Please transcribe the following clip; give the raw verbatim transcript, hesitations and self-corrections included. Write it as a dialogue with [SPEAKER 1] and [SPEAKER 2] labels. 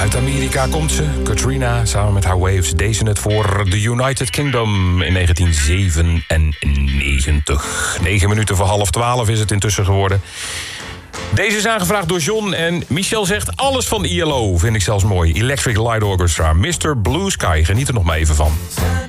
[SPEAKER 1] Uit Amerika komt ze, Katrina, samen met haar Waves. Deze het voor The United Kingdom in negentien zevenennegentig. Negen minuten voor half twaalf is het intussen geworden. Deze is aangevraagd door John en Michel zegt alles van I L O. Vind ik zelfs mooi. Electric Light Orchestra, mister Blue Sky. Geniet er nog maar even van.